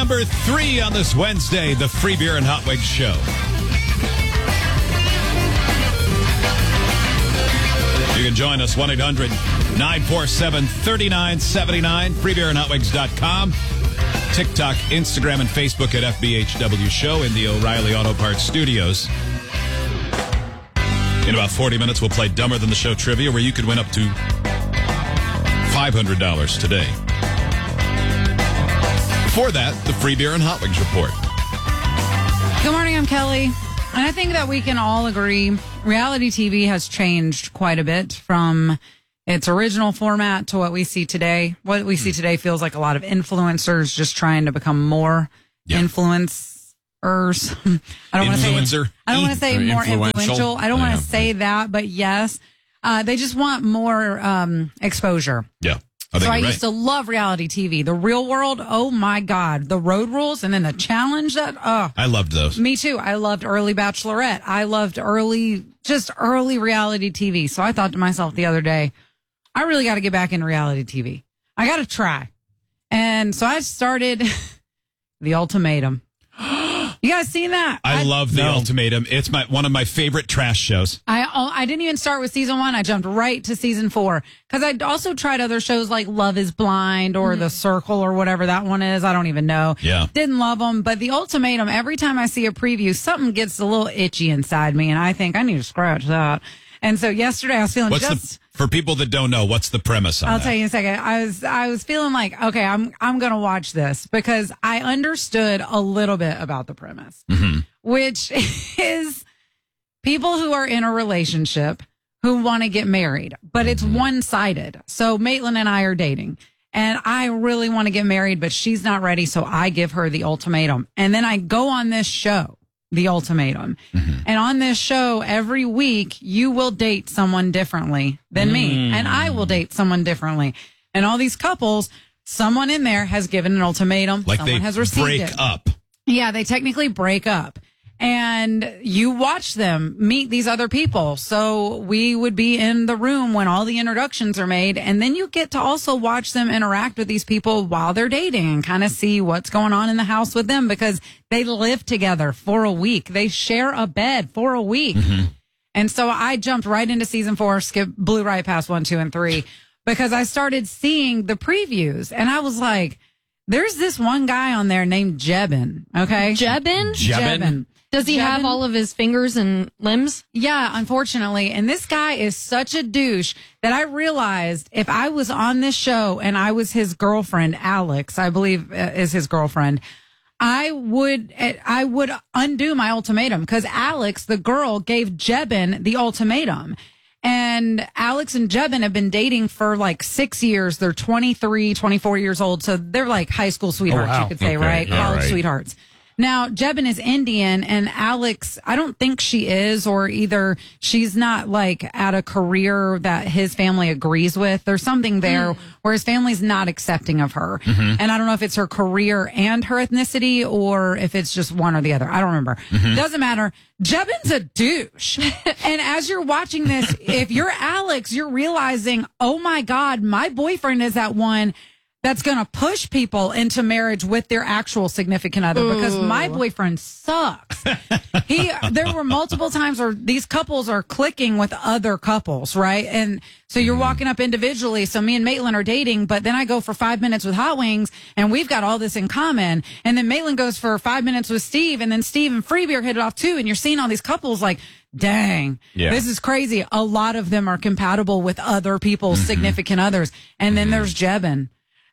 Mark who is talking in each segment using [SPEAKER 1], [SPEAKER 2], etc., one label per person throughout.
[SPEAKER 1] number 3 on this Wednesday, the Free Beer and Hot Wings Show. You can join us, 1-800-947-3979, freebeerandhotwings.com. TikTok, Instagram, and Facebook at FBHW Show in the O'Reilly Auto Parts Studios. In about 40 minutes, we'll play Dumber Than the Show Trivia, where you could win up to $500 today. Before that, the Free Beer and Hot Wings Report.
[SPEAKER 2] Good morning, I'm Kelly. And I think that we can all agree reality TV has changed quite a bit from its original format to what we see today. What we see today feels like a lot of influencers just trying to become more influencers. I don't want to say more influential. I don't want to say that, but yes, they just want more exposure.
[SPEAKER 1] Yeah.
[SPEAKER 2] I used to love reality TV. The Real World, oh my God. The Road Rules and then the Challenge.
[SPEAKER 1] I loved those.
[SPEAKER 2] Me too. I loved early Bachelorette. I loved early reality TV. So I thought to myself the other day, I really got to get back into reality TV. I got to try. And so I started The Ultimatum. You guys seen that?
[SPEAKER 1] I love The Ultimatum. It's one of my favorite trash shows.
[SPEAKER 2] I didn't even start with season 1. I jumped right to season 4 because I'd also tried other shows like Love is Blind or The Circle or whatever that one is. I don't even know.
[SPEAKER 1] Yeah.
[SPEAKER 2] Didn't love them. But The Ultimatum, every time I see a preview, something gets a little itchy inside me. And I think I need to scratch that. And so yesterday I was feeling
[SPEAKER 1] for people that don't know, what's the premise on that?
[SPEAKER 2] I'll tell you in a second. I was feeling like, okay, I'm going to watch this because I understood a little bit about the premise, which is people who are in a relationship who want to get married, but it's one-sided. So Maitland and I are dating and I really want to get married, but she's not ready. So I give her the ultimatum. And then I go on this show, The Ultimatum. And on this show, every week, you will date someone differently than me. And I will date someone differently. And all these couples, someone in there has given an ultimatum.
[SPEAKER 1] Like
[SPEAKER 2] someone has received
[SPEAKER 1] break
[SPEAKER 2] it.
[SPEAKER 1] up.
[SPEAKER 2] Yeah, they technically break up. And you watch them meet these other people. So we would be in the room when all the introductions are made. And then you get to also watch them interact with these people while they're dating and kind of see what's going on in the house with them because they live together for a week. They share a bed for a week. And so I jumped right into season 4, blew right past 1, 2, and 3 because I started seeing the previews and I was like, there's this one guy on there named Jebin. Okay.
[SPEAKER 3] Jebin? Does he have all of his fingers and limbs?
[SPEAKER 2] Yeah, unfortunately. And this guy is such a douche that I realized if I was on this show and I was his girlfriend, Alex, I believe is his girlfriend, I would undo my ultimatum because Alex, the girl, gave Jebin the ultimatum. And Alex and Jebin have been dating for like 6 years. They're 23, 24 years old. So they're like high school sweethearts, you could say, right?
[SPEAKER 1] Yeah,
[SPEAKER 2] College sweethearts. Now, Jebin is Indian and Alex, I don't think she is, or either she's not like at a career that his family agrees with. There's something there where his family's not accepting of her. And I don't know if it's her career and her ethnicity or if it's just one or the other. I don't remember. Doesn't matter. Jebin's a douche. And as you're watching this, if you're Alex, you're realizing, oh my God, my boyfriend is that one that's going to push people into marriage with their actual significant other because my boyfriend sucks. There were multiple times where these couples are clicking with other couples, right? And so you're walking up individually. So me and Maitland are dating, but then I go for 5 minutes with Hot Wings and we've got all this in common. And then Maitland goes for 5 minutes with Steve and then Steve and Free Beer hit it off too. And you're seeing all these couples like, dang, this is crazy. A lot of them are compatible with other people's significant others. And then there's Jebin.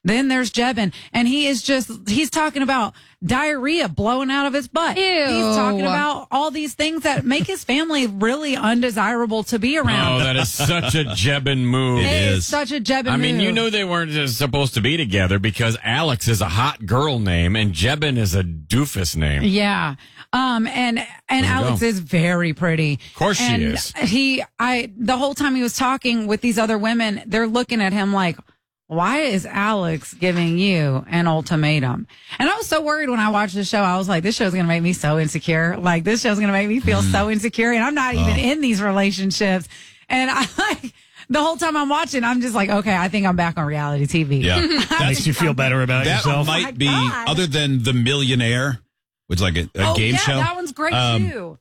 [SPEAKER 2] And he's talking about diarrhea blowing out of his butt.
[SPEAKER 3] Ew.
[SPEAKER 2] He's talking about all these things that make his family really undesirable to be around.
[SPEAKER 4] Oh, that is such a Jebin move.
[SPEAKER 2] It is such a Jebin move.
[SPEAKER 4] I mean, you know they weren't supposed to be together because Alex is a hot girl name and Jebin is a doofus name.
[SPEAKER 2] Yeah. And Alex is very pretty.
[SPEAKER 4] Of course she is.
[SPEAKER 2] The whole time he was talking with these other women, they're looking at him like, why is Alex giving you an ultimatum? And I was so worried when I watched the show. I was like, this show's going to make me so insecure. Like, this show's going to make me feel so insecure. And I'm not even in these relationships. And the whole time I'm watching, I'm just like, okay, I think I'm back on reality TV.
[SPEAKER 1] Yeah.
[SPEAKER 5] Makes you feel better about
[SPEAKER 1] That
[SPEAKER 5] yourself.
[SPEAKER 1] might be,
[SPEAKER 2] God.
[SPEAKER 1] other than The Millionaire, which is like a game show.
[SPEAKER 2] That one's great too.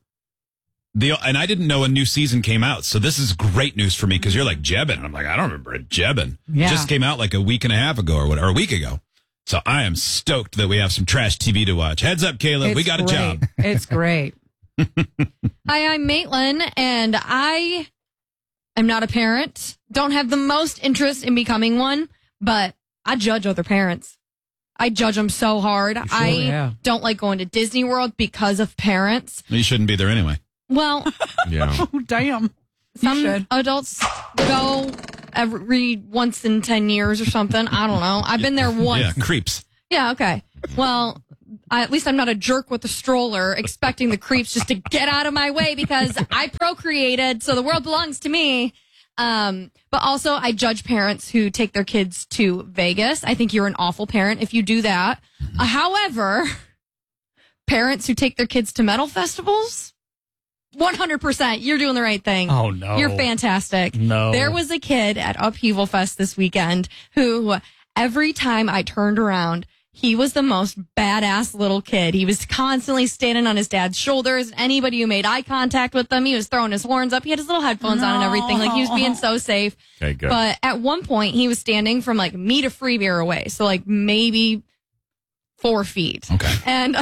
[SPEAKER 1] And I didn't know a new season came out, so this is great news for me because you're like Jebin. And I'm like, I don't remember it. Jebin.
[SPEAKER 2] Yeah.
[SPEAKER 1] Just came out like a week and a half ago or a week ago. So I am stoked that we have some trash TV to watch. Heads up, Caleb. We got a job.
[SPEAKER 2] It's great.
[SPEAKER 3] Hi, I'm Maitland, and I am not a parent. Don't have the most interest in becoming one, but I judge other parents. I judge them so hard. I don't like going to Disney World because of parents.
[SPEAKER 1] You shouldn't be there anyway.
[SPEAKER 3] Well,
[SPEAKER 4] Yeah.
[SPEAKER 2] Oh, damn.
[SPEAKER 3] some adults go every once in 10 years or something. I don't know. I've been there once.
[SPEAKER 1] Yeah, creeps.
[SPEAKER 3] Yeah, okay. Well, at least I'm not a jerk with a stroller expecting the creeps just to get out of my way because I procreated, so the world belongs to me. But also, I judge parents who take their kids to Vegas. I think you're an awful parent if you do that. However, parents who take their kids to metal festivals, 100%, you're doing the right thing.
[SPEAKER 5] Oh, no.
[SPEAKER 3] You're fantastic.
[SPEAKER 5] No.
[SPEAKER 3] There was a kid at Upheaval Fest this weekend who every time I turned around, he was the most badass little kid. He was constantly standing on his dad's shoulders. Anybody who made eye contact with him, he was throwing his horns up. He had his little headphones on and everything. Like, he was being so safe.
[SPEAKER 4] Okay, good.
[SPEAKER 3] But at one point, he was standing from like me to Free Beer away. So like maybe 4 feet.
[SPEAKER 1] Okay.
[SPEAKER 3] And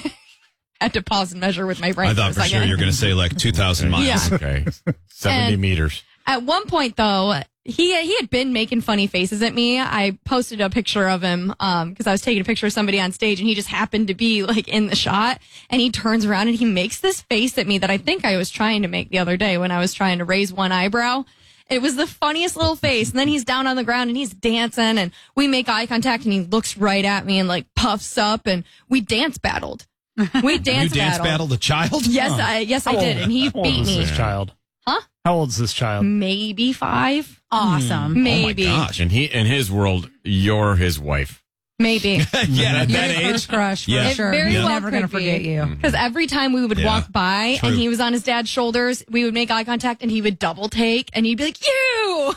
[SPEAKER 3] had to pause and measure with my brain.
[SPEAKER 1] I thought for sure you were going to say like 2,000 miles.
[SPEAKER 3] Yeah.
[SPEAKER 4] Okay. 70
[SPEAKER 3] And-
[SPEAKER 4] meters.
[SPEAKER 3] At one point, though, he had been making funny faces at me. I posted a picture of him because I was taking a picture of somebody on stage, and he just happened to be like in the shot. And he turns around and he makes this face at me that I think I was trying to make the other day when I was trying to raise one eyebrow. It was the funniest little face. And then he's down on the ground and he's dancing, and we make eye contact, and he looks right at me and like puffs up, and we dance battled. We dance
[SPEAKER 1] You dance battled a child?
[SPEAKER 3] Yes,
[SPEAKER 1] Oh.
[SPEAKER 3] I did, and he
[SPEAKER 5] How old
[SPEAKER 3] beat
[SPEAKER 5] is
[SPEAKER 3] me.
[SPEAKER 5] this child?
[SPEAKER 3] Huh?
[SPEAKER 5] How old is this child?
[SPEAKER 3] Maybe 5.
[SPEAKER 2] Awesome.
[SPEAKER 3] Maybe.
[SPEAKER 1] Oh my gosh.
[SPEAKER 4] And in his world, you're his wife.
[SPEAKER 3] Maybe.
[SPEAKER 1] Yeah, at
[SPEAKER 2] You're
[SPEAKER 1] that
[SPEAKER 2] your
[SPEAKER 1] age.
[SPEAKER 2] first crush, for
[SPEAKER 1] Yeah.
[SPEAKER 2] sure.
[SPEAKER 3] Very
[SPEAKER 2] He's
[SPEAKER 3] well
[SPEAKER 2] never going to
[SPEAKER 3] could be.
[SPEAKER 2] forget you.
[SPEAKER 3] Because every time we would
[SPEAKER 1] Yeah,
[SPEAKER 3] walk by
[SPEAKER 1] true.
[SPEAKER 3] and he was on his dad's shoulders, we would make eye contact and he would double take and he'd be like, you!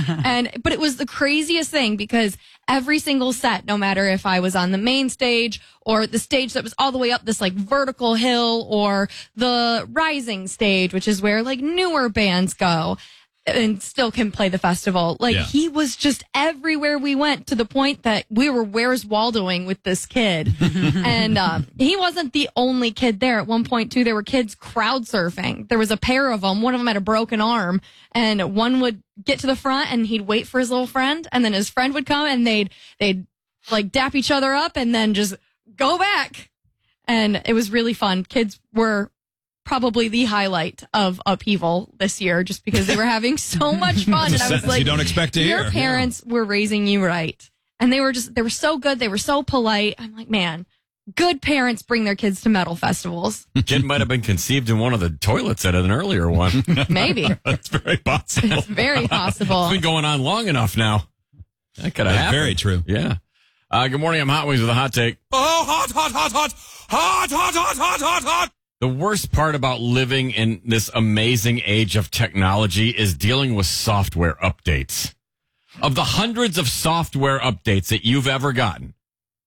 [SPEAKER 3] But it was the craziest thing because every single set, no matter if I was on the main stage or the stage that was all the way up this like vertical hill or the rising stage, which is where like newer bands go and still can play the festival. Like
[SPEAKER 1] Yeah.
[SPEAKER 3] he was just everywhere we went to the point that we were Where's Waldoing with this kid. And he wasn't the only kid there. At one point too, there were kids crowd surfing. There was a pair of them. One of them had a broken arm, and one would get to the front and he'd wait for his little friend, and then his friend would come and they'd like dap each other up and then just go back. And it was really fun. Kids were probably the highlight of Upheaval this year just because they were having so much fun.
[SPEAKER 1] It's a
[SPEAKER 3] And I was
[SPEAKER 1] sentence
[SPEAKER 3] like,
[SPEAKER 1] you don't expect to hear.
[SPEAKER 3] your parents were raising you right. And they were so good. They were so polite. I'm like, man, good parents bring their kids to metal festivals.
[SPEAKER 4] Kid might have been conceived in one of the toilets at an earlier one.
[SPEAKER 3] Maybe.
[SPEAKER 1] That's very possible.
[SPEAKER 3] It's very possible.
[SPEAKER 4] It's been going on long enough now. That could have
[SPEAKER 1] That's
[SPEAKER 4] happened.
[SPEAKER 1] very true.
[SPEAKER 4] Yeah. Good morning. I'm Hot Wings with a hot take.
[SPEAKER 6] Oh, hot, hot, hot, hot, hot, hot, hot, hot, hot, hot.
[SPEAKER 4] The worst part about living in this amazing age of technology is dealing with software updates. Of the hundreds of software updates that you've ever gotten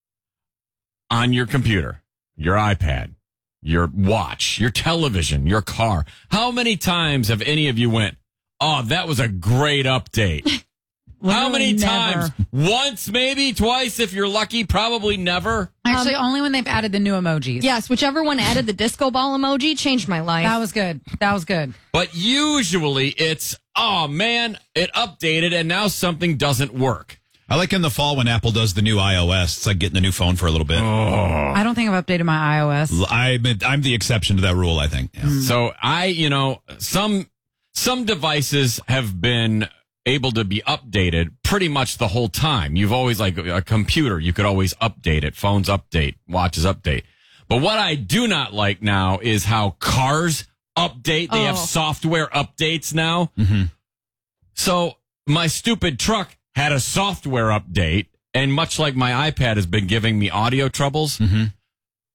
[SPEAKER 4] on your computer, your iPad, your watch, your television, your car, how many times have any of you went, oh, that was a great update? How many
[SPEAKER 2] Literally
[SPEAKER 4] times?
[SPEAKER 2] never.
[SPEAKER 4] Once, maybe twice, if you're lucky, probably never.
[SPEAKER 2] Actually, only when they've added the new emojis.
[SPEAKER 3] Yes, whichever one added the disco ball emoji changed my life.
[SPEAKER 2] That was good. That was good.
[SPEAKER 4] But usually it's, oh man, it updated and now something doesn't work.
[SPEAKER 1] I like in the fall when Apple does the new iOS. It's like getting a new phone for a little bit.
[SPEAKER 2] I don't think I've updated my iOS.
[SPEAKER 1] I'm the exception to that rule, I think. Yeah.
[SPEAKER 4] So some devices have been able to be updated pretty much the whole time. You've always, like a computer, you could always update it. Phones update, watches update. But what I do not like now is how cars update. They have software updates now.
[SPEAKER 1] Mm-hmm.
[SPEAKER 4] So my stupid truck had a software update, and much like my iPad has been giving me audio troubles,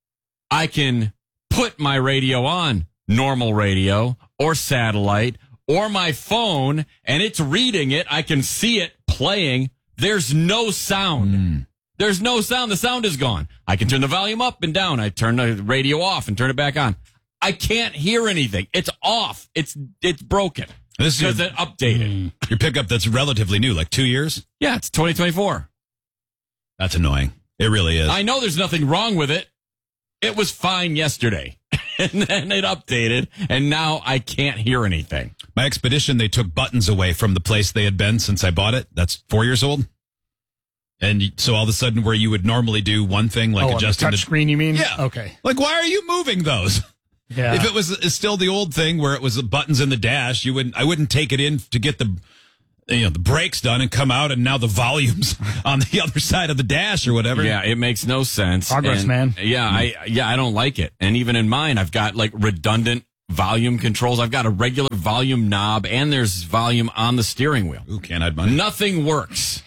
[SPEAKER 4] I can put my radio on normal radio or satellite or my phone and it's reading it, I can see it playing. There's no sound. There's no sound. The sound is gone. I can turn the volume up and down. I turn the radio off and turn it back on. I can't hear anything. It's off. It's broken.
[SPEAKER 1] This
[SPEAKER 4] because
[SPEAKER 1] is
[SPEAKER 4] it updated.
[SPEAKER 1] your pickup that's relatively new, like 2 years?
[SPEAKER 4] Yeah, it's 2024.
[SPEAKER 1] That's annoying. It really is.
[SPEAKER 4] I know there's nothing wrong with it. It was fine yesterday. And then it updated, and now I can't hear anything.
[SPEAKER 1] My Expedition, they took buttons away from the place they had been since I bought it. That's 4 years old. And so all of a sudden where you would normally do one thing, like adjusting
[SPEAKER 5] the touch screen, you mean?
[SPEAKER 1] Yeah.
[SPEAKER 5] Okay.
[SPEAKER 1] Like, why are you moving those?
[SPEAKER 5] Yeah.
[SPEAKER 1] If it was still the old thing where it was the buttons in the dash, I wouldn't take it in to get the brakes done and come out, and now the volume's on the other side of the dash or whatever.
[SPEAKER 4] Yeah, it makes no sense.
[SPEAKER 5] Progress, man.
[SPEAKER 4] Yeah, I don't like it. And even in mine, I've got like redundant volume controls. I've got a regular volume knob, and there's volume on the steering wheel.
[SPEAKER 1] Ooh, can't hide money.
[SPEAKER 4] Nothing works.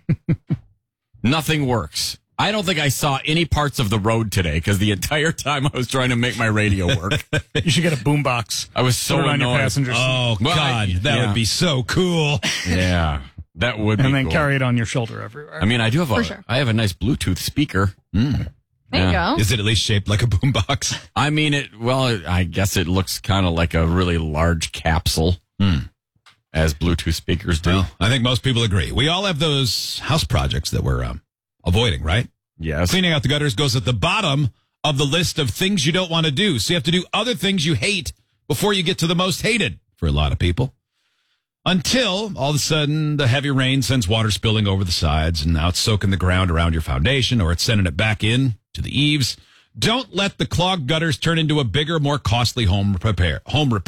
[SPEAKER 4] Nothing works. I don't think I saw any parts of the road today because the entire time I was trying to make my radio work.
[SPEAKER 5] You should get a boombox.
[SPEAKER 4] I was so
[SPEAKER 5] Put it on
[SPEAKER 4] annoyed.
[SPEAKER 5] your passenger seat.
[SPEAKER 1] Oh,
[SPEAKER 4] Well,
[SPEAKER 1] God, that
[SPEAKER 4] yeah.
[SPEAKER 1] would be so cool.
[SPEAKER 4] Yeah, that would be
[SPEAKER 5] and then
[SPEAKER 4] cool.
[SPEAKER 5] carry it on your shoulder everywhere.
[SPEAKER 4] I mean, I do have
[SPEAKER 3] For sure.
[SPEAKER 4] I have a nice Bluetooth speaker.
[SPEAKER 3] There you go.
[SPEAKER 1] Is it at least shaped like a boombox?
[SPEAKER 4] I mean, I guess it looks kind of like a really large capsule, as Bluetooth speakers do.
[SPEAKER 1] Well, I think most people agree. We all have those house projects that we're avoiding, right?
[SPEAKER 4] Yes.
[SPEAKER 1] Cleaning out the gutters goes at the bottom of the list of things you don't want to do. So you have to do other things you hate before you get to the most hated for a lot of people. Until all of a sudden the heavy rain sends water spilling over the sides, and now it's soaking the ground around your foundation, or it's sending it back in to the eaves. Don't let the clogged gutters turn into a bigger, more costly home repair.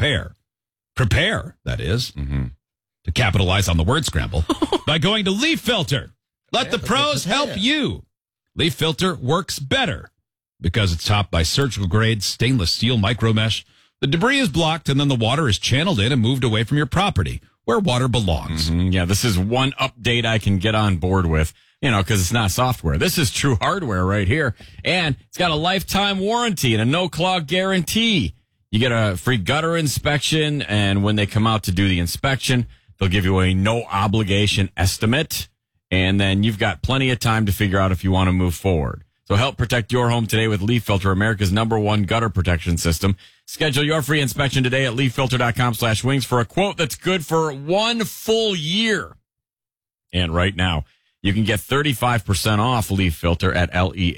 [SPEAKER 1] Prepare, that is, to capitalize on the word scramble, by going to Leaf Filter. Let the pros help you. Leaf Filter works better because it's topped by surgical grade stainless steel micro mesh. The debris is blocked, and then the water is channeled in and moved away from your property where water belongs.
[SPEAKER 4] Yeah, this is one update I can get on board with, because it's not software. This is true hardware right here. And it's got a lifetime warranty and a no clog guarantee. You get a free gutter inspection, and when they come out to do the inspection, they'll give you a no obligation estimate. And then you've got plenty of time to figure out if you want to move forward. So help protect your home today with Leaf Filter, America's #1 gutter protection system. Schedule your free inspection today at leaffilter.com/wings for a quote that's good for 1 full year. And right now, you can get 35% off Leaf Filter at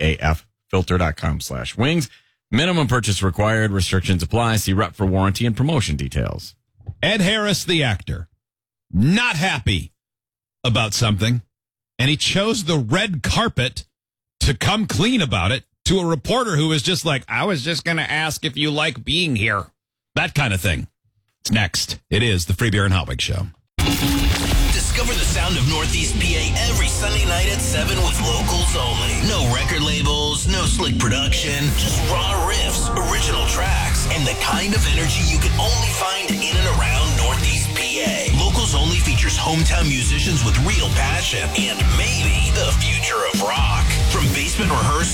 [SPEAKER 4] leaffilter.com/wings. Minimum purchase required. Restrictions apply. See rep for warranty and promotion details.
[SPEAKER 1] Ed Harris, the actor, not happy about something, and he chose the red carpet to come clean about it to a reporter who was just like, I was just going to ask if you like being here. That kind of thing. It's next. It is the Free Beer and Hot Wings Show.
[SPEAKER 7] Discover the sound of Northeast PA every Sunday night at 7 with locals only. No record labels, no slick production, just raw riffs, original tracks, and the kind of energy you can only find in and around Northeast PA. Locals Only features hometown musicians with real passion and maybe the future of rock. From basement rehearsals